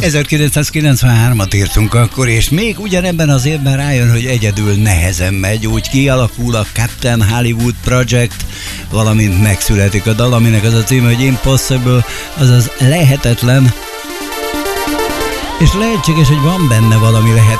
1993-at írtunk akkor, és még ugyanebben az évben rájön, hogy egyedül nehezen megy, úgy kialakul a Captain Hollywood Project, valamint megszületik a dal, aminek az a címe, hogy Impossible, azaz lehetetlen, és lehetséges, hogy van benne valami